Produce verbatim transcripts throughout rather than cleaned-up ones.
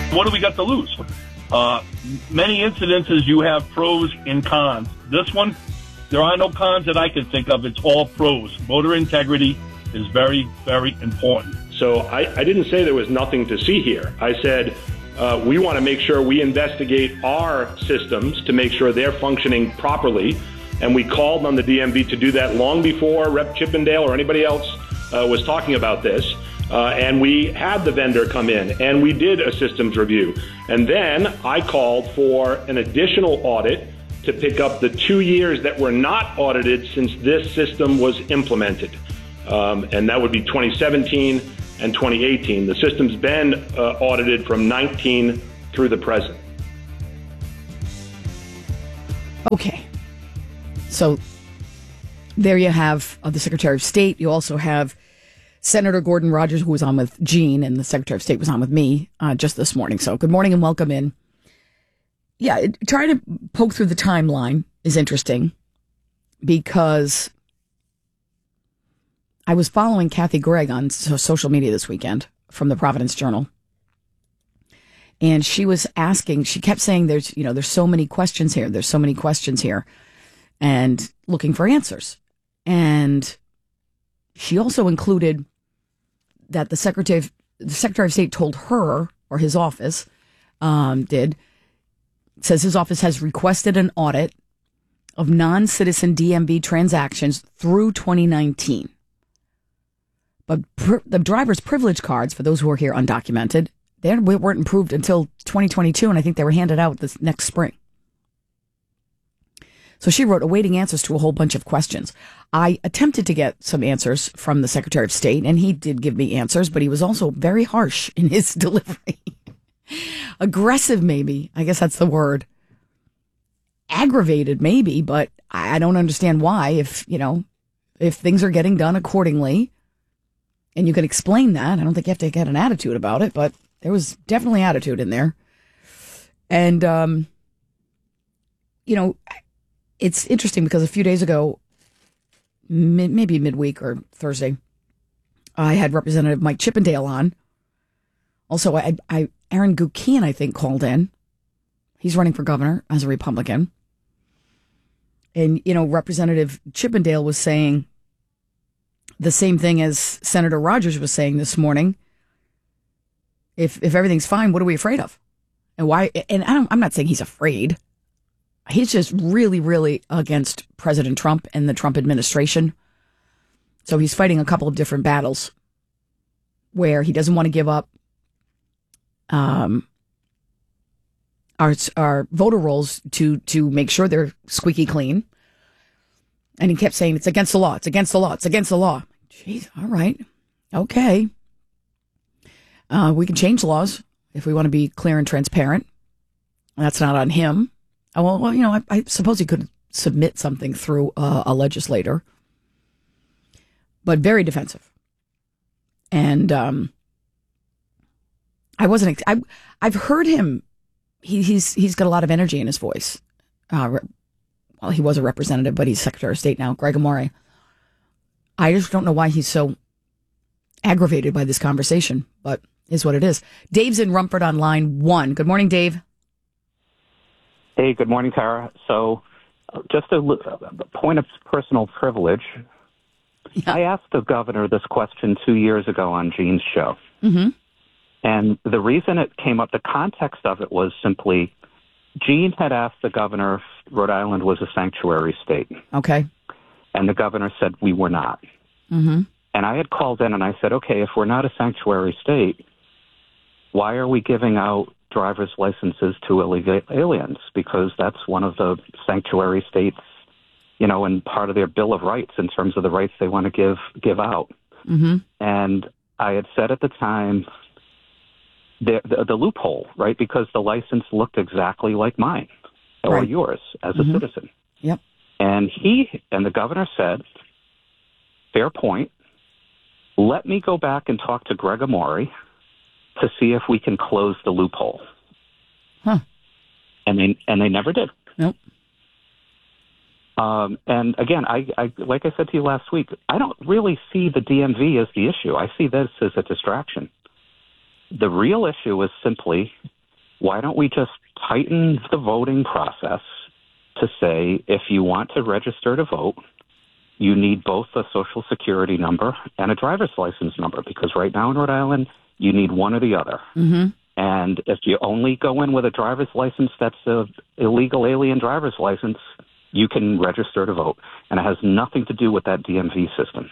What do we got to lose? Uh, many incidences, you have pros and cons. This one, there are no cons that I can think of. It's all pros. Voter integrity is very, very important. So I, I didn't say there was nothing to see here. I said uh, we want to make sure we investigate our systems to make sure they're functioning properly. And we called on the D M V to do that long before Rep Chippendale or anybody else uh, was talking about this. Uh, and we had the vendor come in, and we did a systems review. And then I called for an additional audit to pick up the two years that were not audited since this system was implemented. Um, and that would be twenty seventeen and twenty eighteen. The system's been uh, audited from nineteen through the present. Okay. So there you have uh, the Secretary of State. You also have Senator Gordon Rogers, who was on with Gene, and the Secretary of State was on with me uh, just this morning. So good morning and welcome in. Yeah, it, trying to poke through the timeline is interesting because I was following Kathy Gregg on so- social media this weekend from the Providence Journal. And she was asking, she kept saying there's, you know, there's so many questions here. There's so many questions here and looking for answers. And she also included that the Secretary of, the Secretary of State told her, or his office um, did, says his office has requested an audit of non-citizen D M V transactions through twenty nineteen. But pr- the driver's privilege cards, for those who are here undocumented, they weren't approved until twenty twenty-two, and I think they were handed out this next spring. So she wrote awaiting answers to a whole bunch of questions. I attempted to get some answers from the Secretary of State, and he did give me answers, but he was also very harsh in his delivery. Aggressive, maybe. I guess that's the word. Aggravated, maybe, but I don't understand why. If, you know, if things are getting done accordingly, and you can explain that, I don't think you have to get an attitude about it, but there was definitely attitude in there. And, um, you know, it's interesting because a few days ago, mid, maybe midweek or Thursday, I had Representative Mike Chippendale on. Also, I, I Aaron Gukian, I think, called in. He's running for governor as a Republican. And, you know, Representative Chippendale was saying the same thing as Senator Rogers was saying this morning. If if everything's fine, what are we afraid of? And why? And I don't, I'm not saying he's afraid. He's just really, really against President Trump and the Trump administration. So he's fighting a couple of different battles where he doesn't want to give up um, our our voter rolls to to make sure they're squeaky clean. And he kept saying, it's against the law, it's against the law, it's against the law. Jeez, all right. Okay. Uh, we can change laws if we want to be clear and transparent. That's not on him. Oh, well, well, you know, I, I suppose he could submit something through uh, a legislator, but very defensive. And um, I wasn't. I, I've heard him. He, he's he's got a lot of energy in his voice. Uh, well, he was a representative, but he's Secretary of State now, Greg Amore. I just don't know why he's so aggravated by this conversation, but is what it is. Dave's in Rumford on line one. Good morning, Dave. Hey, good morning, Tara. So uh, just a, a point of personal privilege. Yeah. I asked the governor this question two years ago on Gene's show. Mm-hmm. And the reason it came up, the context of it was simply Gene had asked the governor if Rhode Island was a sanctuary state. Okay. And the governor said we were not. Mm-hmm. And I had called in and I said, okay, if we're not a sanctuary state, why are we giving out driver's licenses to illegal aliens? Because that's one of the sanctuary states, you know, and part of their Bill of Rights in terms of the rights they want to give give out. Mm-hmm. And I had said at the time, the, the, the loophole, right, because the license looked exactly like mine or right. yours as mm-hmm. a citizen. Yep. And he and the governor said, fair point, let me go back and talk to Greg Amore to see if we can close the loophole. Huh. And they and they never did. Nope. Um, and again, I, I like I said to you last week, I don't really see the D M V as the issue. I see this as a distraction. The real issue is simply why don't we just tighten the voting process to say if you want to register to vote, you need both a Social Security number and a driver's license number, because right now in Rhode Island, you need one or the other. Mm-hmm. And if you only go in with a driver's license that's an illegal alien driver's license, you can register to vote. And it has nothing to do with that D M V system.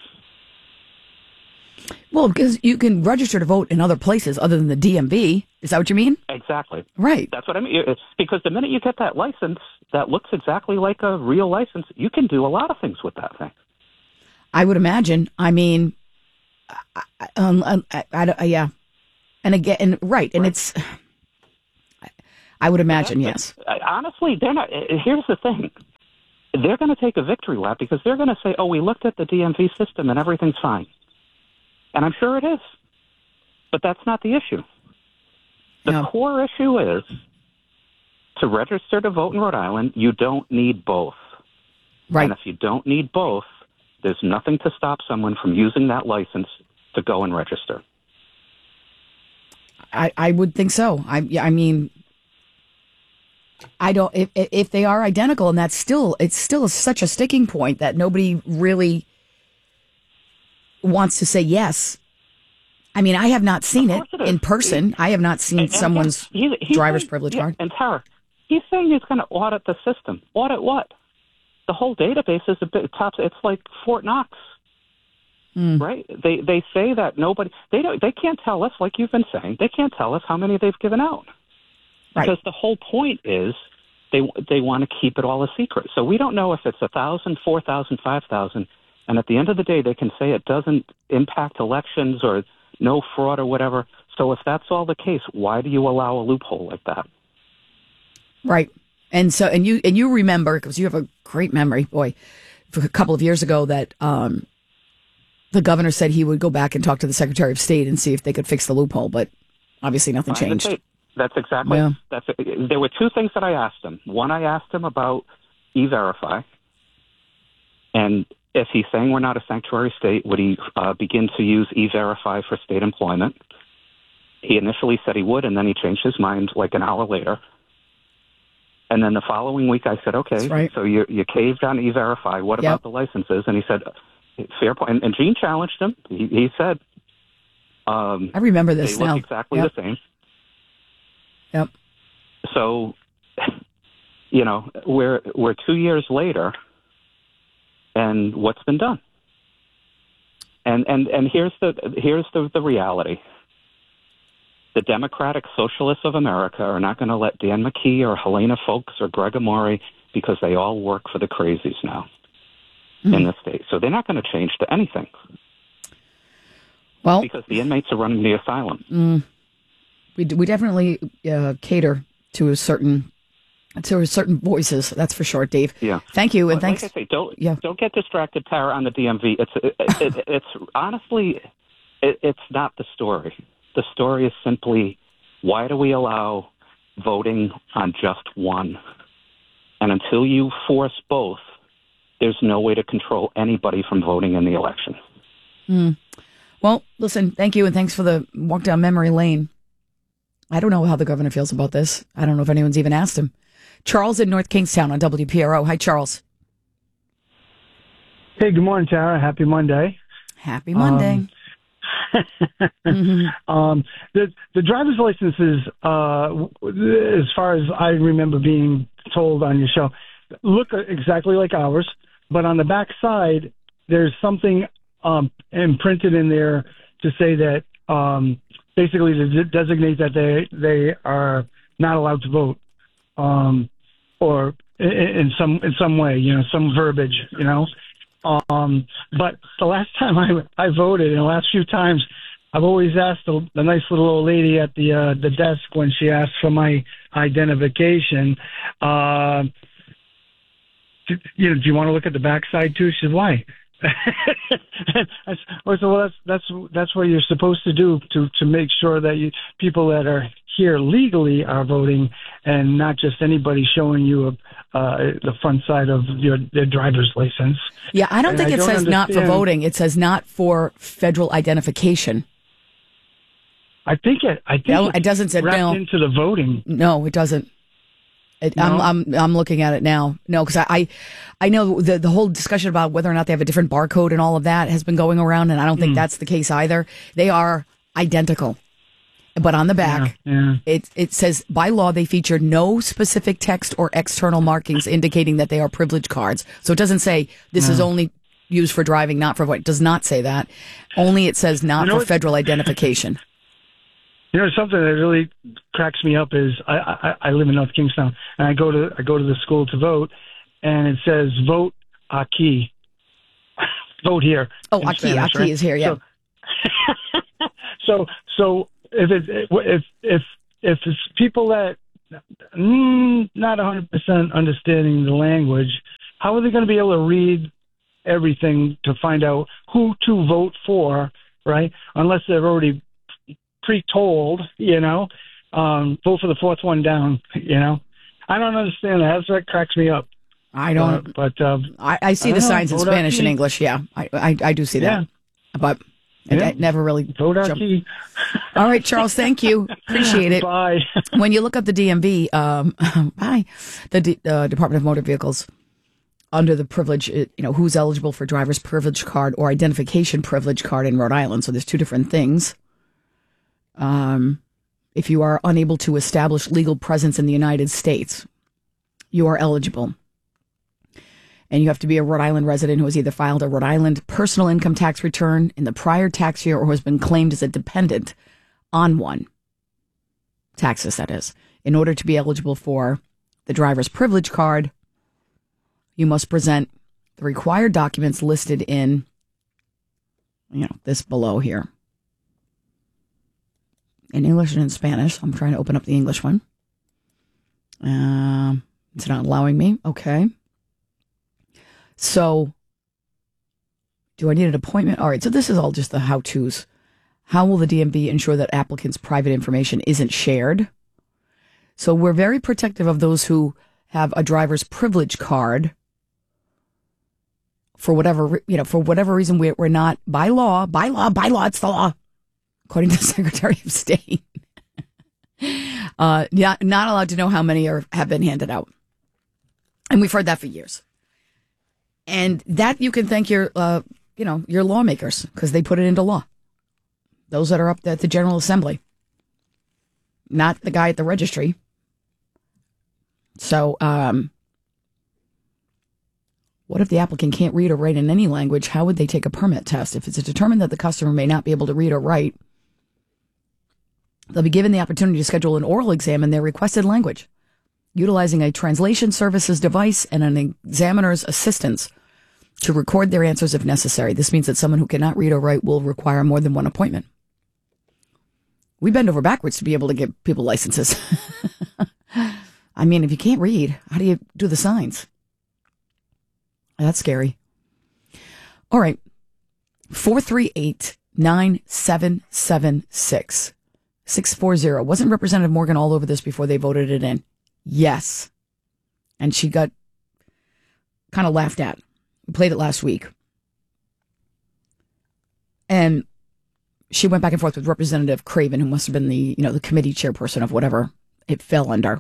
Well, because you can register to vote in other places other than the D M V. Is that what you mean? Exactly. Right. That's what I mean. It's because the minute you get that license that looks exactly like a real license, you can do a lot of things with that thing. I would imagine. I mean, I, um, I, I, I, yeah. And again, and, right. And right. it's, I would imagine, yeah, yes. Honestly, they're not, here's the thing. They're going to take a victory lap because they're going to say, oh, we looked at the D M V system and everything's fine. And I'm sure it is. But that's not the issue. The no. core issue is to register to vote in Rhode Island, you don't need both. Right. And if you don't need both, there's nothing to stop someone from using that license to go and register. I, I would think so. I I mean, I don't. If if they are identical, and that's still it's still such a sticking point that nobody really wants to say yes. I mean, I have not seen it, it in person. I have not seen and, someone's and he, driver's saying, privilege yeah, card. And Tara, he's saying he's going to audit the system. Audit what? The whole database is a bit tops. It's like Fort Knox, mm. right? They they say that nobody they don't they can't tell us, like you've been saying, they can't tell us how many they've given out, right. Because the whole point is they they want to keep it all a secret. So we don't know if it's a thousand, four thousand, five thousand, and at the end of the day, they can say it doesn't impact elections or no fraud or whatever. So if that's all the case, why do you allow a loophole like that? Right. And so, and you, and you remember, because you have a great memory, boy, for a couple of years ago that, um, the governor said he would go back and talk to the Secretary of State and see if they could fix the loophole, but obviously nothing changed. That's exactly, yeah. that's, there were two things that I asked him. One, I asked him about E-Verify, and if he's saying we're not a sanctuary state, would he uh, begin to use E-Verify for state employment? He initially said he would, and then he changed his mind like an hour later. And then the following week, I said, okay, right. so you you caved on E-Verify. What yep. about the licenses? And he said, fair point. And, and Gene challenged him. He, he said, um, I remember this they now. look exactly yep. the same. Yep. So, you know, we're we're two years later, and what's been done? And and and here's the here's the, the reality. The Democratic Socialists of America are not going to let Dan McKee or Helena Foulkes or Greg Amore, because they all work for the crazies now mm. in the state. So they're not going to change to anything. Well, because the inmates are running the asylum. Mm, we we definitely uh, cater to a certain to a certain voices. That's for sure, Dave. Yeah. Thank you, and but thanks. Like I say, don't yeah. don't get distracted, Tara, on the D M V. It's it, it, it's honestly, it, it's not the story. The story is simply, why do we allow voting on just one? And until you force both, there's no way to control anybody from voting in the election. Mm. Well, listen, thank you, and thanks for the walk down memory lane. I don't know how the governor feels about this. I don't know if anyone's even asked him. Charles in North Kingstown on W P R O. Hi, Charles. Hey, good morning, Tara. Happy Monday. Happy Monday. Um, mm-hmm. um, the the driver's licenses, uh, as far as I remember being told on your show, look exactly like ours, but on the back side, there's something um, imprinted in there to say that um, basically to designate that they they are not allowed to vote, um, or in, in some in some way, you know, some verbiage, you know. Um, but the last time I, I voted, and the last few times, I've always asked the, the nice little old lady at the uh, the desk when she asked for my identification, uh, do, you know, do you want to look at the backside too? She said, why? I said, well, that's that's that's what you're supposed to do to to make sure that you people that are here legally are voting, and not just anybody showing you a, uh, the front side of your their driver's license. Yeah, I don't and think I it don't says understand. not for voting. It says not for federal identification. I think it. I think No, it's it doesn't say wrapped no. into the voting. No, it doesn't. It, No? I'm I'm I'm looking at it now. No, because I, I I know the the whole discussion about whether or not they have a different barcode and all of that has been going around, and I don't think Mm. that's the case either. They are identical, but on the back, Yeah, yeah. it it says by law they feature no specific text or external markings indicating that they are privilege cards. So it doesn't say this is only used for driving, not for what. It does not say that. Only it says not You know for what? federal identification. You know, something that really cracks me up is I, I, I live in North Kingstown, and I go to I go to the school to vote, and it says vote aquí, vote here. Oh, in aquí, Spanish, aquí right? is here. Yeah. So, so, so if it if if if it's people that mm, not one hundred percent understanding the language, how are they going to be able to read everything to find out who to vote for, right? Unless they're already pre-told, you know, um, vote for the fourth one down, you know. I don't understand that. That's what cracks me up. I don't. But, but uh, I, I see I the don't know. signs in Vote Spanish aquí. and English. Yeah, I, I, I do see Yeah. that. But it, Yeah. it never really vote jumped. aquí. All right, Charles, thank you. Appreciate it. Bye. When you look up the D M V, um, bye, the D, uh, Department of Motor Vehicles, under the privilege, it, you know, who's eligible for driver's privilege card or identification privilege card in Rhode Island. So there's two different things. Um, if you are unable to establish legal presence in the United States, you are eligible. And you have to be a Rhode Island resident who has either filed a Rhode Island personal income tax return in the prior tax year or has been claimed as a dependent on one. Taxes, that is. In order to be eligible for the driver's privilege card, you must present the required documents listed in, you know, this below here. In English and in Spanish. I'm trying to open up the English one. Um, it's not allowing me. Okay. So, do I need an appointment? All right. So this is all just the how-tos. How will the D M V ensure that applicants' private information isn't shared? So we're very protective of those who have a driver's privilege card. For whatever, you know, for whatever reason, we're, we're not, by law, by law, by law, it's the law, according to the Secretary of State, uh, not, not allowed to know how many are have been handed out. And we've heard that for years. And that you can thank your, uh, you know, your lawmakers, because they put it into law. Those that are up at the General Assembly, not the guy at the registry. So, um, what if the applicant can't read or write in any language? How would they take a permit test? If it's determined that the customer may not be able to read or write, they'll be given the opportunity to schedule an oral exam in their requested language, utilizing a translation services device and an examiner's assistance to record their answers if necessary. This means that someone who cannot read or write will require more than one appointment. We bend over backwards to be able to get people licenses. I mean, if you can't read, how do you do the signs? That's scary. All right. four three eight, nine seven seven six. six four zero. Wasn't Representative Morgan all over this before they voted it in? Yes. And she got kind of laughed at. We played it last week. And she went back and forth with Representative Craven, who must have been the, you know, the committee chairperson of whatever it fell under.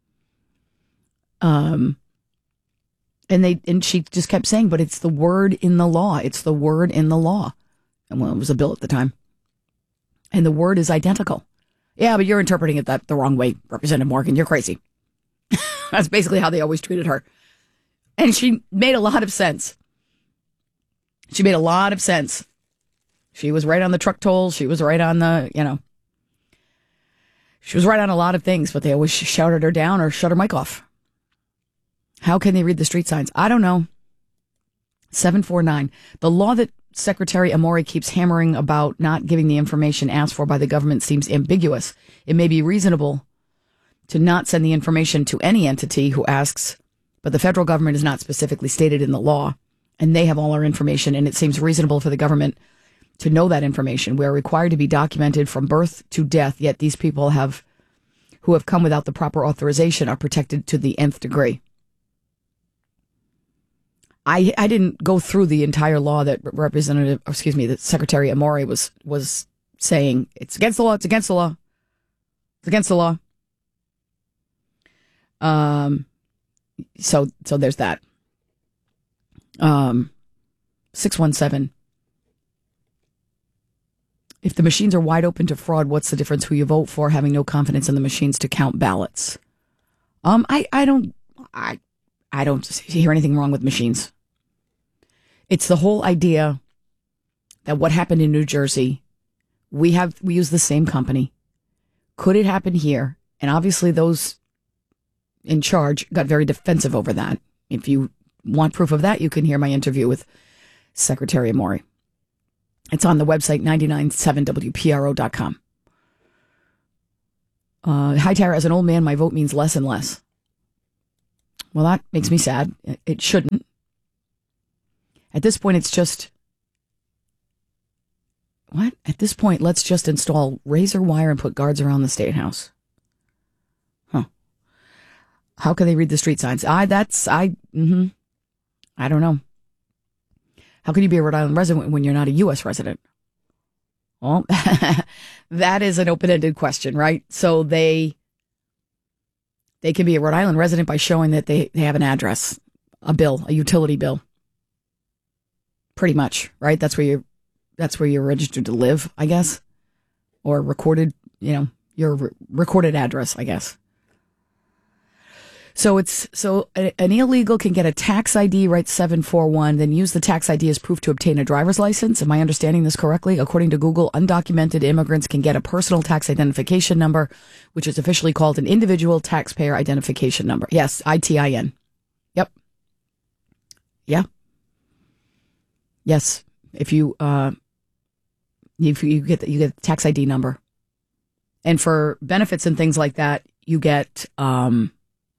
Um, and they, and she just kept saying, but it's the word in the law. It's the word in the law. And well, it was a bill at the time. And the word is identical. Yeah, but you're interpreting it that the wrong way, Representative Morgan. You're crazy. That's basically how they always treated her. And she made a lot of sense. She made a lot of sense. She was right on the truck tolls. She was right on the, you know, she was right on a lot of things, but they always shouted her down or shut her mic off. How can they read the street signs? I don't know. seven four nine. The law that Secretary Amore keeps hammering about not giving the information asked for by the government seems ambiguous. It may be reasonable to not send the information to any entity who asks, but the federal government is not specifically stated in the law, and they have all our information, and it seems reasonable for the government to know that information. We are required to be documented from birth to death, yet these people have, who have come without the proper authorization, are protected to the nth degree. I I didn't go through the entire law that Representative, excuse me, that Secretary Amore was was saying it's against the law, it's against the law, it's against the law. Um, so, so there's that. Um, six one seven. If the machines are wide open to fraud, what's the difference who you vote for, having no confidence in the machines to count ballots? Um, I, I don't, I, I don't hear anything wrong with machines. It's the whole idea that what happened in New Jersey, we have, we use the same company. Could it happen here? And obviously those in charge got very defensive over that. If you want proof of that, you can hear my interview with Secretary Amore. It's on the website, nine nine seven W P R O dot com. Uh, hi, Tara. As an old man, my vote means less and less. Well, that makes me sad. It shouldn't. At this point, it's just... What? At this point, let's just install razor wire and put guards around the State House. Huh. How can they read the street signs? I, that's, I, mm-hmm. I don't know. How can you be a Rhode Island resident when you're not a U S resident? Well, that is an open-ended question, right? So they they can be a Rhode Island resident by showing that they, they have an address, a bill, a utility bill. Pretty much, right? That's where you're that's where you're registered to live, I guess. Or recorded, you know, your re- recorded address, I guess. So it's so a, an illegal can get a tax I D, right? seven four one, then use the tax I D as proof to obtain a driver's license. Am I understanding this correctly? According to Google, undocumented immigrants can get a personal tax identification number, which is officially called an individual taxpayer identification number. Yes, I T I N. Yep. Yeah. Yes. If you uh, if you get the, you get the tax I D number, and for benefits and things like that, you get um.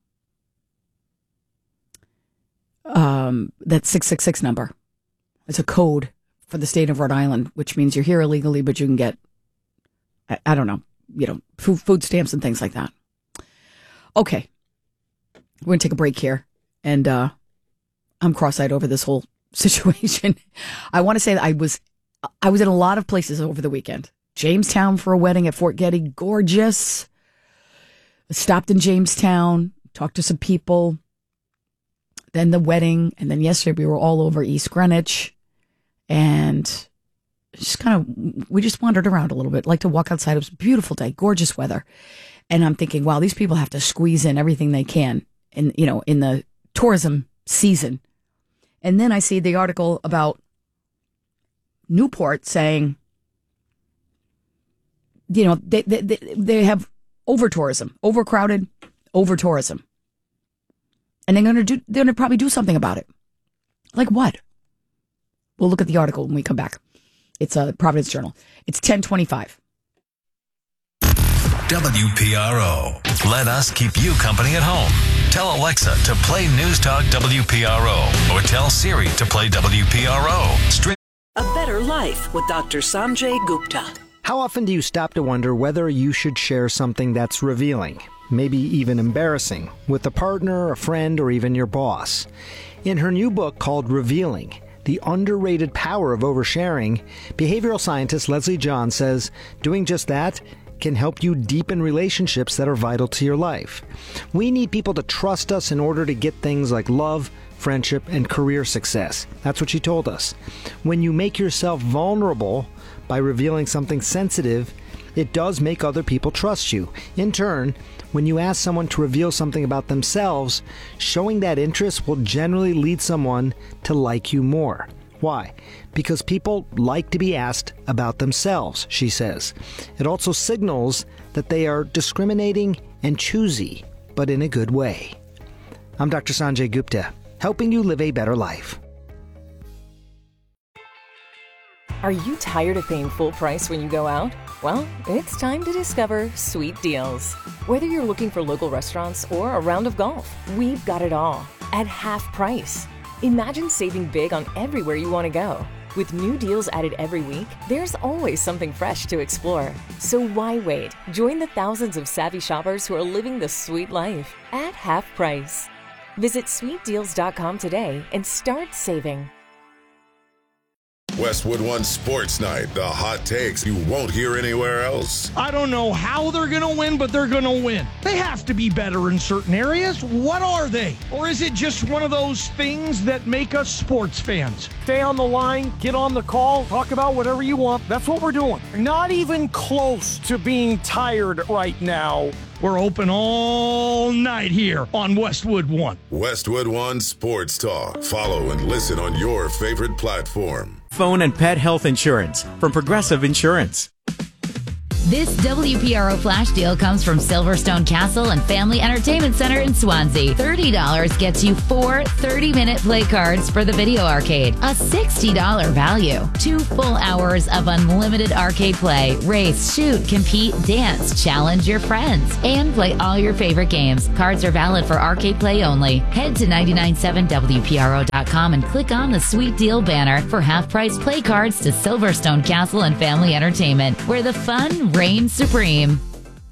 Um, that six six six number. It's a code for the state of Rhode Island, which means you're here illegally, but you can get, I, I don't know, you know, food, food stamps and things like that. Okay. We're going to take a break here. And, uh, I'm cross-eyed over this whole situation. I want to say that I was, I was in a lot of places over the weekend. Jamestown for a wedding at Fort Getty. Gorgeous. Stopped in Jamestown, talked to some people. Then the wedding, and then yesterday we were all over East Greenwich, and just kind of, we just wandered around a little bit, like to walk outside. It was a beautiful day, gorgeous weather. And I'm thinking, wow, these people have to squeeze in everything they can in, you know, in the tourism season. And then I see the article about Newport saying, you know, they, they, they have over-tourism, overcrowded, over-tourism. And they're going to do, they're going to probably do something about it. Like what? We'll look at the article when we come back. It's a Providence Journal. It's ten twenty-five. W P R O. Let us keep you company at home. Tell Alexa to play News Talk W P R O or tell Siri to play W P R O. Stream- A Better Life with Doctor Sanjay Gupta. How often do you stop to wonder whether you should share something that's revealing, maybe even embarrassing, with a partner, a friend, or even your boss? In her new book called Revealing, The Underrated Power of Oversharing, behavioral scientist Leslie John says doing just that can help you deepen relationships that are vital to your life. We need people to trust us in order to get things like love, friendship, and career success. That's what she told us. When you make yourself vulnerable by revealing something sensitive, it does make other people trust you. In turn, when you ask someone to reveal something about themselves, showing that interest will generally lead someone to like you more. Why? Because people like to be asked about themselves, she says. It also signals that they are discriminating and choosy, but in a good way. I'm Doctor Sanjay Gupta, helping you live a better life. Are you tired of paying full price when you go out? Well, it's time to discover Sweet Deals. Whether you're looking for local restaurants or a round of golf, we've got it all at half price. Imagine saving big on everywhere you want to go. With new deals added every week, there's always something fresh to explore. So why wait? Join the thousands of savvy shoppers who are living the sweet life at half price. Visit sweet deals dot com today and start saving. Westwood One Sports Night, the hot takes you won't hear anywhere else. I don't know how they're going to win, but they're going to win. They have to be better in certain areas. What are they? Or is it just one of those things that make us sports fans? Stay on the line, get on the call, talk about whatever you want. That's what we're doing. Not even close to being tired right now. We're open all night here on Westwood One. Westwood One Sports Talk. Follow and listen on your favorite platform. Phone and pet health insurance from Progressive Insurance. This W P R O flash deal comes from Silverstone Castle and Family Entertainment Center in Swansea. thirty dollars gets you four thirty-minute play cards for the video arcade. A sixty dollars value. Two full hours of unlimited arcade play. Race, shoot, compete, dance, challenge your friends, and play all your favorite games. Cards are valid for arcade play only. Head to nine nine seven W P R O dot com and click on the Sweet Deal banner for half-price play cards to Silverstone Castle and Family Entertainment, where the fun reigns supreme.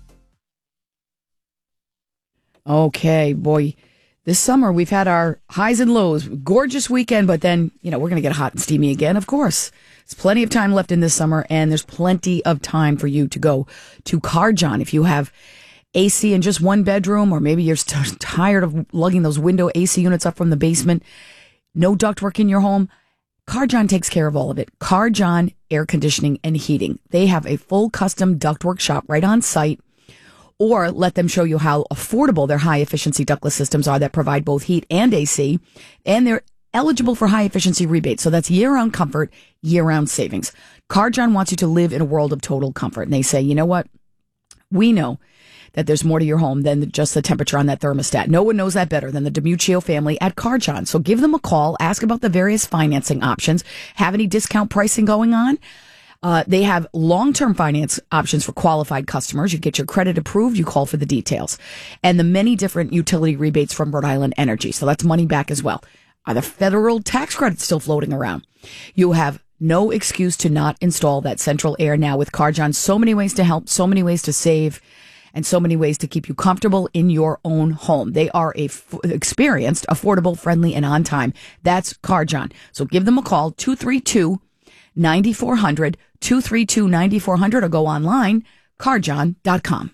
Okay, boy. This summer, we've had our highs and lows. Gorgeous weekend, but then, you know, we're going to get hot and steamy again, of course. There's plenty of time left in this summer, and there's plenty of time for you to go to Carjon. If you have A C in just one bedroom, or maybe you're t- tired of lugging those window A C units up from the basement, no ductwork in your home, Carjon takes care of all of it. Carjon Air Conditioning and Heating. They have a full custom ductwork shop right on site, or let them show you how affordable their high-efficiency ductless systems are that provide both heat and A C, and they're eligible for high-efficiency rebates. So that's year-round comfort, year-round savings. Carjon wants you to live in a world of total comfort, and they say, you know what? We know that there's more to your home than just the temperature on that thermostat. No one knows that better than the DiMuccio family at Carjon. So give them a call, ask about the various financing options. Have any discount pricing going on? Uh, they have long-term finance options for qualified customers. You get your credit approved, you call for the details. And the many different utility rebates from Rhode Island Energy. So that's money back as well. Are the federal tax credits still floating around? You have no excuse to not install that central air now with Carjon. So many ways to help, so many ways to save, and so many ways to keep you comfortable in your own home. They are a f- experienced, affordable, friendly, and on time. That's Carjon. So give them a call, two three two, nine four zero zero, two three two, nine four zero zero, or go online, carjon dot com.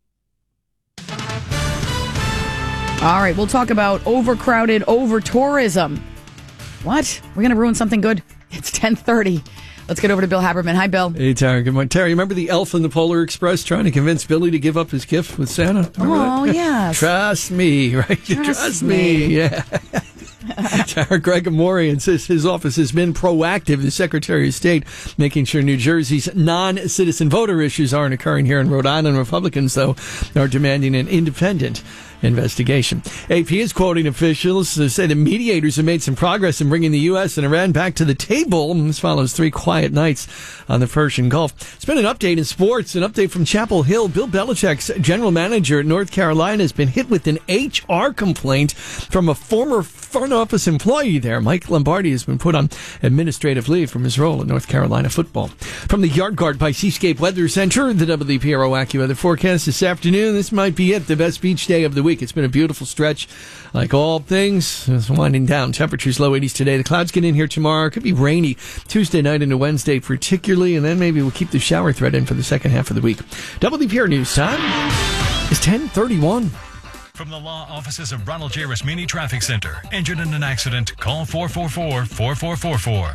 All right, we'll talk about overcrowded, over-tourism. What? We're going to ruin something good? It's ten thirty. Let's get over to Bill Haberman. Hi, Bill. Hey, Tara. Good morning. Tara, you remember the elf in the Polar Express trying to convince Billy to give up his gift with Santa? Remember oh, that? yes. Trust me, right? Trust, Trust me. me. Yeah. Tara Greg Amorian says his office has been proactive, the Secretary of State, making sure New Jersey's non-citizen voter issues aren't occurring here in Rhode Island. Republicans, though, are demanding an independent investigation. A P is quoting officials who say the mediators have made some progress in bringing the U S and Iran back to the table. This follows three quiet nights on the Persian Gulf. It's been an update in sports, an update from Chapel Hill. Bill Belichick's general manager at North Carolina has been hit with an H R complaint from a former front office employee there. Mike Lombardi has been put on administrative leave from his role at North Carolina football. From the Yard Guard by Seascape Weather Center, the W P R O AccuWeather forecast this afternoon. This might be it, the best beach day of the week. It's been a beautiful stretch. Like all things, it's winding down. Temperatures low eighties today. The clouds get in here tomorrow. It could be rainy Tuesday night into Wednesday particularly, and then maybe we'll keep the shower threat in for the second half of the week. W P R News time is ten thirty-one. From the law offices of Ronald J. Rasmini Traffic Center. Injured in an accident? Call four four four, four four four four.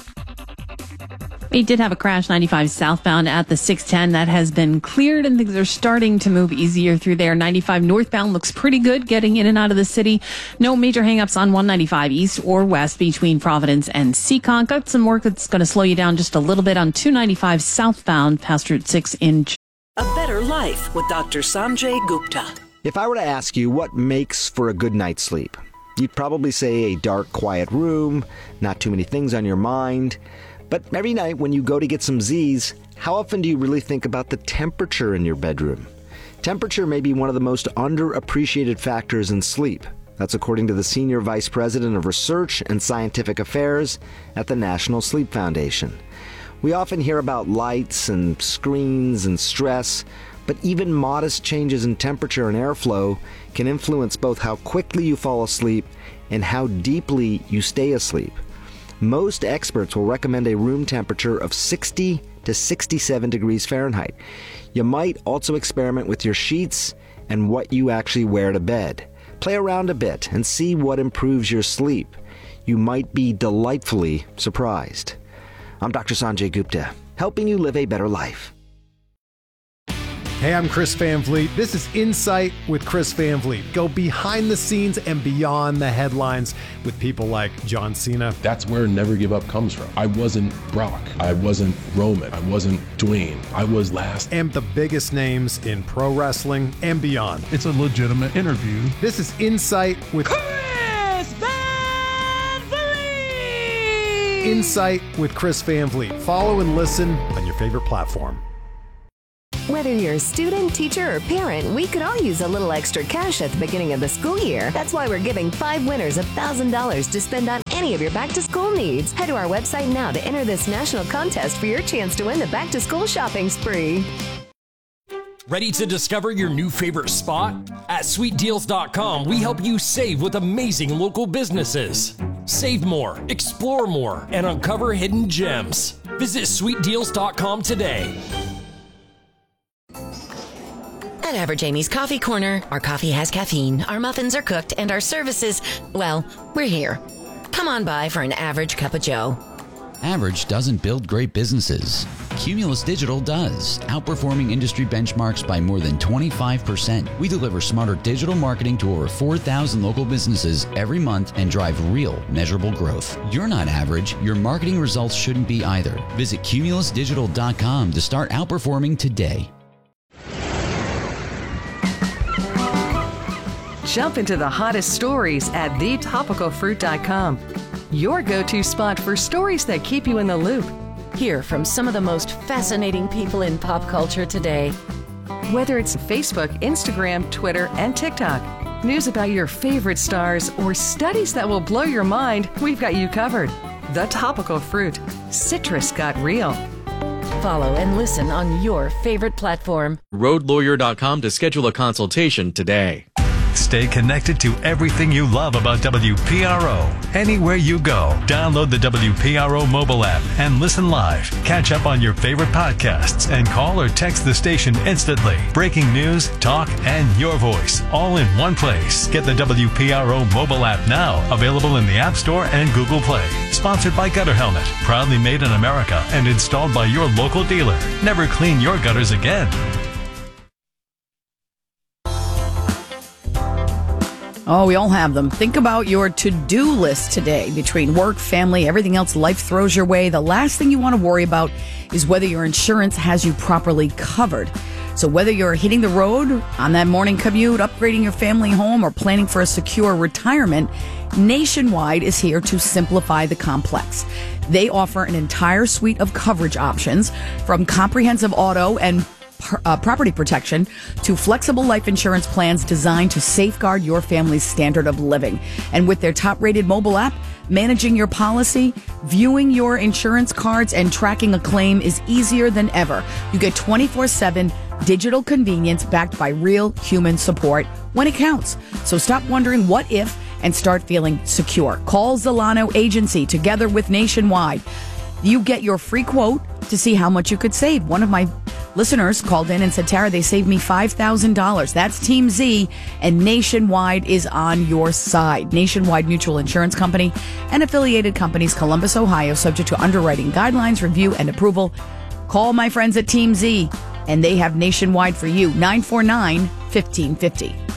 We did have a crash ninety-five southbound at the six ten that has been cleared, and things are starting to move easier through there. ninety-five northbound looks pretty good getting in and out of the city. No major hangups on one ninety-five east or west between Providence and Seekonk. Got some work that's going to slow you down just a little bit on two ninety-five southbound past Route six in. A better life with Doctor Sanjay Gupta. If I were to ask you what makes for a good night's sleep, you'd probably say a dark, quiet room, not too many things on your mind. But every night when you go to get some Z's, how often do you really think about the temperature in your bedroom? Temperature may be one of the most underappreciated factors in sleep. That's according to the Senior Vice President of Research and Scientific Affairs at the National Sleep Foundation. We often hear about lights and screens and stress, but even modest changes in temperature and airflow can influence both how quickly you fall asleep and how deeply you stay asleep. Most experts will recommend a room temperature of sixty to sixty-seven degrees Fahrenheit. You might also experiment with your sheets and what you actually wear to bed. Play around a bit and see what improves your sleep. You might be delightfully surprised. I'm Doctor Sanjay Gupta, helping you live a better life. Hey, I'm Chris Van Vliet. This is Insight with Chris Van Vliet. Go behind the scenes and beyond the headlines with people like John Cena. That's where Never Give Up comes from. I wasn't Brock. I wasn't Roman. I wasn't Dwayne. I was last. And the biggest names in pro wrestling and beyond. It's a legitimate interview. This is Insight with Chris Van Vliet! Insight with Chris Van Vliet. Follow and listen on your favorite platform. Whether you're a student, teacher, or parent, we could all use a little extra cash at the beginning of the school year. That's why we're giving five winners one thousand dollars to spend on any of your back-to-school needs. Head to our website now to enter this national contest for your chance to win the back-to-school shopping spree. Ready to discover your new favorite spot? At sweet deals dot com, we help you save with amazing local businesses. Save more, explore more, and uncover hidden gems. Visit sweet deals dot com today. At Average Amy's Coffee Corner, our coffee has caffeine, our muffins are cooked, and our services, well, we're here. Come on by for an average cup of joe. Average doesn't build great businesses. Cumulus Digital does, outperforming industry benchmarks by more than twenty-five percent. We deliver smarter digital marketing to over four thousand local businesses every month and drive real, measurable growth. You're not average. Your marketing results shouldn't be either. Visit cumulus digital dot com to start outperforming today. Jump into the hottest stories at the topical fruit dot com. Your go-to spot for stories that keep you in the loop. Hear from some of the most fascinating people in pop culture today. Whether it's Facebook, Instagram, Twitter, and TikTok, news about your favorite stars, or studies that will blow your mind, we've got you covered. The Topical Fruit. Citrus got real. Follow and listen on your favorite platform. road lawyer dot com to schedule a consultation today. Stay connected to everything you love about W P R O. Anywhere you go, download the W P R O mobile app and listen live. Catch up on your favorite podcasts and call or text the station instantly. Breaking news, talk, and your voice all in one place. Get the W P R O mobile app now, available in the App Store and Google Play. Sponsored by Gutter Helmet, proudly made in America and installed by your local dealer. Never clean your gutters again. Oh, we all have them. Think about your to-do list today. Between work, family, everything else life throws your way, the last thing you want to worry about is whether your insurance has you properly covered. So whether you're hitting the road on that morning commute, upgrading your family home, or planning for a secure retirement, Nationwide is here to simplify the complex. They offer an entire suite of coverage options, from comprehensive auto and Uh, property protection to flexible life insurance plans designed to safeguard your family's standard of living. And with their top-rated mobile app, managing your policy, viewing your insurance cards, and tracking a claim is easier than ever. You get twenty-four seven digital convenience backed by real human support when it counts. So stop wondering what if and start feeling secure. Call Zolano Agency together with Nationwide. You get your free quote to see how much you could save. One of my listeners called in and said, Tara, they saved me five thousand dollars. That's Team Z, and Nationwide is on your side. Nationwide Mutual Insurance Company and affiliated companies, Columbus, Ohio, subject to underwriting guidelines, review, and approval. Call my friends at Team Z, and they have Nationwide for you. nine four nine, one five five zero.